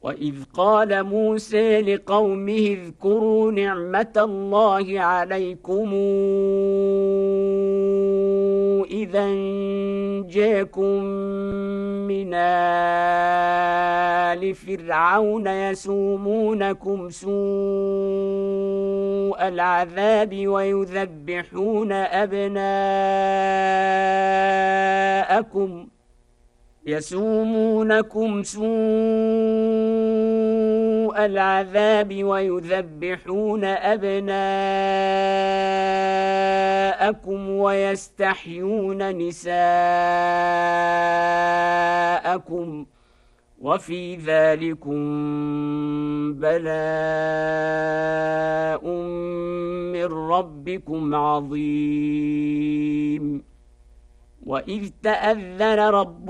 وإذ قال موسى لقومه اذكروا نعمة الله عليكم إذا جاءكم من آل فرعون يسومونكم سوء العذاب ويذبحون أبناءكم ويستحيون نساءكم وفي ذلكم بلاء من ربكم عظيم. وإذ تأذن ربكم